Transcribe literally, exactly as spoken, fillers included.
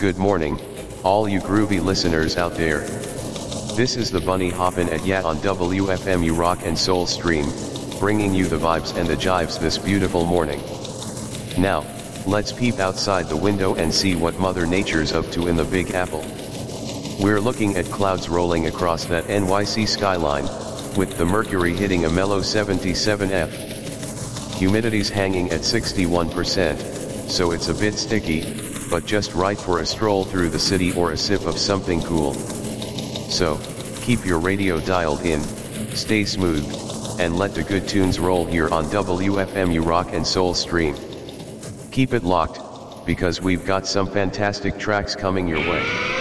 Good morning, all you groovy listeners out there. This is the Bunny Hoppin' at Ya on W F M U Rock and Soul Stream, bringing you the vibes and the jives this beautiful morning. Now, let's peep outside the window and see what Mother Nature's up to in the Big Apple. We're looking at clouds rolling across that N Y C skyline, with the mercury hitting a mellow seventy-seven F. Humidity's hanging at sixty-one percent, so it's a bit sticky, but just right for a stroll through the city or a sip of something cool. So, keep your radio dialed in, stay smooth, and let the good tunes roll here on W F M U Rock and Soul Stream. Keep it locked, because we've got some fantastic tracks coming your way.